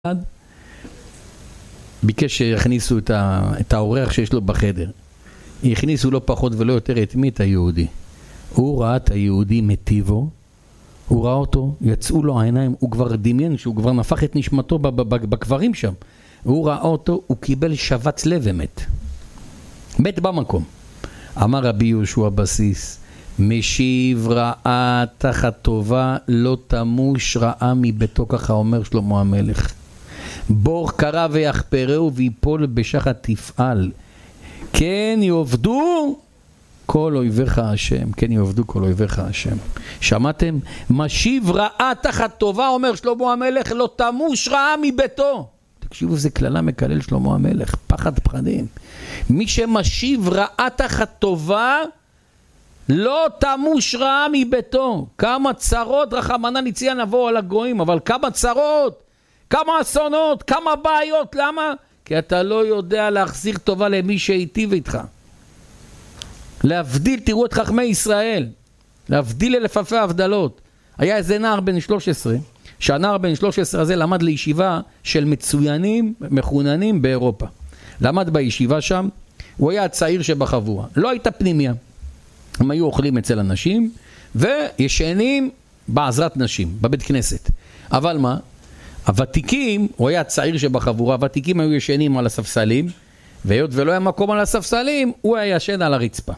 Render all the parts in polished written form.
ביקש שיכניסו את האורח שיש לו בחדר. הכניסו לא פחות ולא יותר את מי? את היהודי. הוא ראה את היהודי מטיבו, הוא ראה אותו, יצאו לו העיניים, הוא כבר דמיין שהוא כבר נפח את נשמתו בקברים שם. הוא ראה אותו, הוא קיבל שבץ לב ומת. מת במקום. אמר רבי יהושע בסיס, משיב רעה תחת טובה, לא תמוש רעה מביתו, ככה אומר שלמה המלך. בור קרא ויחפרהו ויפול בשחת תפעל. כן יעבדו כל אויביך השם, כן יעבדו כל אויביך השם. שמעתם? משיב רעה תחת טובה, אומר שלמה המלך, לא תמוש רעה מביתו. תקשיבו, זה כללה מקלל שלמה המלך, פחד פחדים. מי שמשיב רעה תחת טובה, לא תמוש רעה מביתו. כמה צרות רחמנא ליצלן נבוא על הגויים, אבל כמה צרות, כמה אסונות, כמה בעיות. למה? כי אתה לא יודע להחזיר טובה למי שהיטיב איתך. להבדיל, תראו את חכמי ישראל, להבדיל אלף אלפי הבדלות. היה איזה נער בן 13, שהנער בן 13 הזה למד לישיבה של מצוינים, מחוננים באירופה. למד בישיבה שם, הוא היה הצעיר שבחבורה. לא הייתה פנימיה. הם היו אוכלים אצל אנשים, וישנים בעזרת נשים, בבית כנסת. אבל מה? הוותיקים, הוא היה הצעיר שבחבורה, הוותיקים היו ישנים על הספסלים, והיות ולא היה מקום על הספסלים, הוא היה ישן על הרצפה.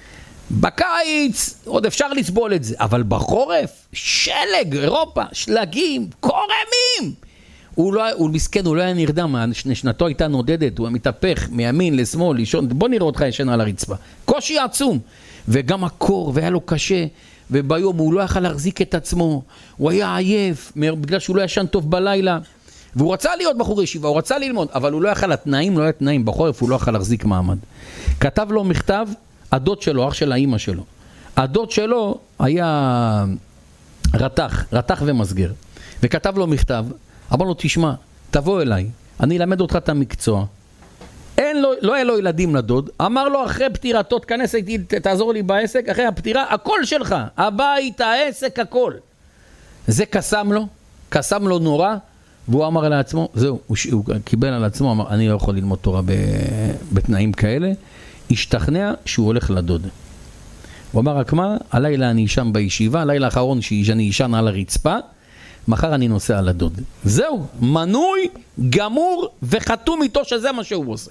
בקיץ עוד אפשר לסבול את זה, אבל בחורף, שלג, אירופה, שלגים, קורמים. הוא מסכן, הוא לא היה נרדם, שנתו הייתה נודדת, הוא מתהפך מימין לשמאל, לישון, בוא נראה אותך ישן על הרצפה. קושי עצום, וגם הקור, והיה לו קשה, וביום הוא לא יכל להחזיק את עצמו, הוא היה עייף, בגלל שהוא לא ישן טוב בלילה, והוא רצה להיות בחור ישיבה, הוא רצה ללמוד, אבל הוא לא יכל, התנאים לא היה תנאים, בחורף הוא לא יכל להחזיק מעמד. כתב לו מכתב, הדוד שלו, אח של האמא שלו. הדוד שלו היה רתח ומסגר, וכתב לו מכתב, אמר לו, תשמע, תבוא אליי, אני אלמד אותך את המקצוע. לא היה לו ילדים לדוד, אמר לו אחרי פטירתו, תכנס איתי, תעזור לי בעסק, אחרי הפטירה, הכל שלך, הבית, העסק, הכל. זה קסם לו נורא, והוא אמר לעצמו, זהו, הוא קיבל על עצמו, אמר, אני לא יכול ללמוד תורה בתנאים כאלה, השתכנע שהוא הולך לדוד. הוא אמר, רק מה, הלילה אני אשן בישיבה, הלילה האחרון שאני אשן על הרצפה, מחר אני נוסע על הדוד. זהו, מנוי, גמור וחתום איתו שזה מה שהוא עושה.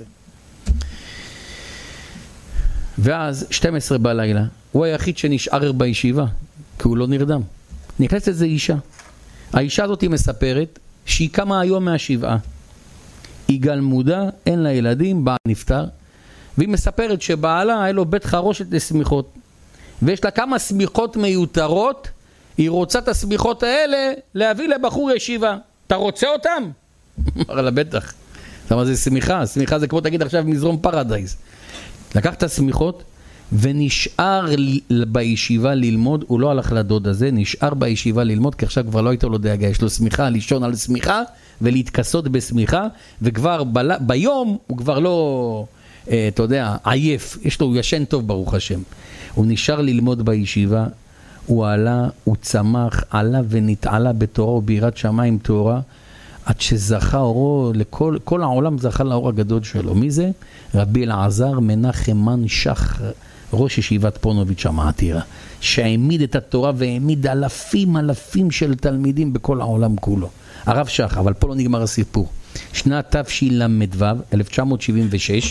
ואז 12 בלילה, הוא היחיד שנשאר בישיבה, כי הוא לא נרדם. נכנסת איזו אישה. האישה הזאת היא מספרת שהיא קמה היום מהשבעה. היא גלמודה, אין לה ילדים, בעל נפטר, והיא מספרת שבעלה היה לו בית חרושת לסמיכות, ויש לה כמה סמיכות מיותרות, היא רוצה את הסמיכות האלה להביא לבחור ישיבה. אתה רוצה אותם? אמר לה, בטח. למה זה סמיכה? סמיכה זה כמו תגיד עכשיו מזרום פרדייז. לקח את הסמיכות ונשאר בישיבה ללמוד, הוא לא הלך לדוד הזה, נשאר בישיבה ללמוד, כי עכשיו כבר לא הייתה לו דאגה, יש לו סמיכה, לישון על סמיכה ולהתכסות בסמיכה, וכבר ביום הוא כבר לא, אתה יודע, עייף, הוא ישן טוב ברוך השם. הוא נשאר ללמוד בישיבה, הוא עלה, הוא צמח, עלה ונתעלה בתורה וביראת שמיים תורה, עד שזכה אורו, כל העולם זכה לאור הגדול שלו. מי זה? רבי אלעזר מנחם מן שח, ראש ישיבת פונוביץ' המעתירה, שהעמיד את התורה והעמיד אלפים של תלמידים בכל העולם כולו. הרב שח, אבל פה לא נגמר הסיפור. שנת תשל"ו, 1976,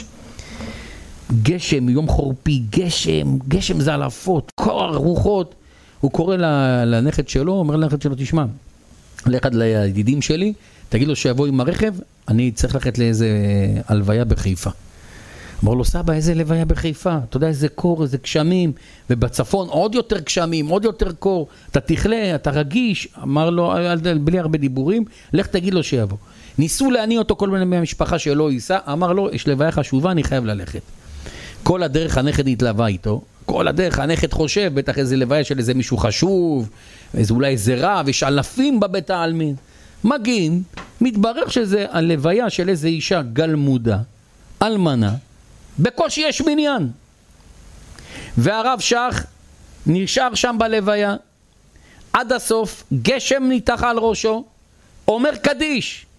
גשם, יום חורפי, גשם זלעפות, קור, רוחות. הוא קורא לנכד שלו, אומר לנכד שלו, תשמע, לאחד לידידים שלי, תגיד לו שיבוא עם הרכב, אני צריך ללכת לאיזה הלוויה בחיפה. אמר לו, סבא, איזה לוויה בחיפה? אתה יודע, איזה קור, איזה גשמים, ובצפון עוד יותר גשמים, עוד יותר קור, אתה תכלה, אתה רגיש. אמר לו, בלי הרבה דיבורים, לך תגיד לו שיבוא. ניסו להניע אותו כל מיני מהמשפחה שלא ייסע, אמר לו, יש לוויה חשובה, אני חייב ללכת. כל הדרך הנכד התלווה איתו, כל הדרך הנכד חושב, בטח איזה לוויה של איזה מישהו חשוב, אולי איזה רב, יש אלפים בבית העלמין. מגיעים, מתברר שזה הלוויה של איזה אישה גלמודה, אלמנה, בקושי יש מניין. והרב שח נשאר שם בלוויה, עד הסוף, גשם ניתח על ראשו, אומר קדיש,